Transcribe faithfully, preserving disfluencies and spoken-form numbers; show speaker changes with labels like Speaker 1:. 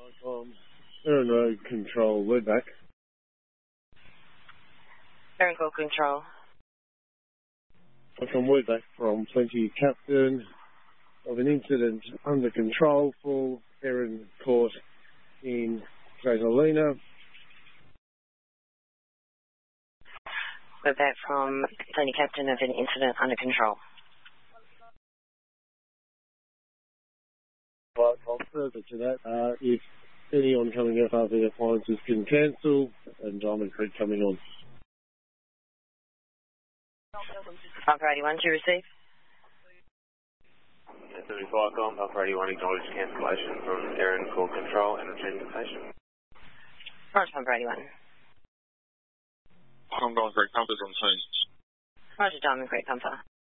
Speaker 1: Um, Aaron Road Control, we're back.
Speaker 2: Aaron Call Control.
Speaker 1: From Woodback from Plenty Captain of an incident under control for Aaron Court in Catalina.
Speaker 2: We're back from Plenty Captain of an incident under control.
Speaker 1: Right, well, further to that, uh, if any oncoming F R V appliances can cancel, and Diamond Creek coming on.
Speaker 2: Alpha eighty-one, to receive.
Speaker 3: seventy-five com, Alpha eighty-one acknowledged cancellation from Aaron Call Control and returning to station.
Speaker 2: Roger, Alpha eighty-one.
Speaker 4: I'm Diamond Creek Compass on scene.
Speaker 2: Roger, Diamond Creek Comfort.